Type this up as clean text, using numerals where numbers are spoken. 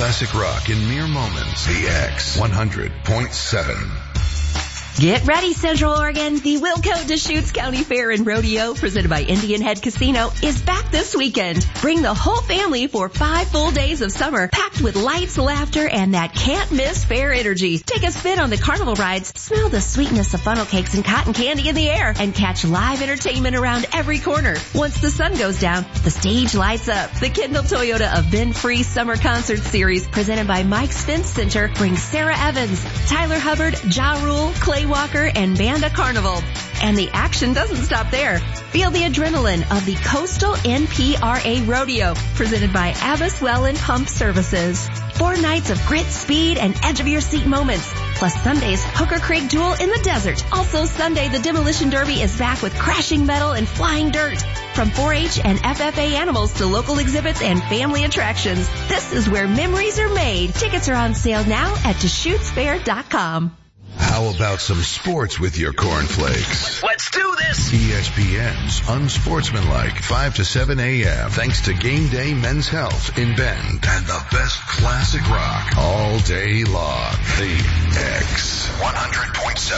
classic rock in mere moments. The X 100.7. Get ready, Central Oregon. The Wilco Deschutes County Fair and Rodeo, presented by Indian Head Casino, is back this weekend. Bring the whole family for 5 full days of summer, packed with lights, laughter, and that can't-miss fair energy. Take a spin on the carnival rides, smell the sweetness of funnel cakes and cotton candy in the air, and catch live entertainment around every corner. Once the sun goes down, the stage lights up. The Kendall Toyota Event Free Summer Concert Series, presented by Mike's Fence Center, brings Sarah Evans, Tyler Hubbard, Ja Rule, Clay Walker, and Banda Carnival. And the action doesn't stop there. Feel the adrenaline of the Coastal NPRA Rodeo, presented by Abbas Well and Pump Services. 4 nights of grit, speed, and edge-of-your-seat moments. Plus Sunday's Hooker Creek Duel in the desert. Also Sunday, the Demolition Derby is back with crashing metal and flying dirt. From 4-H and FFA animals to local exhibits and family attractions, this is where memories are made. Tickets are on sale now at DeschutesFair.com. How about some sports with your cornflakes? Let's do this! ESPN's Unsportsmanlike, 5 to 7 a.m. Thanks to Game Day Men's Health in Bend and the best classic rock all day long. The X 100.7.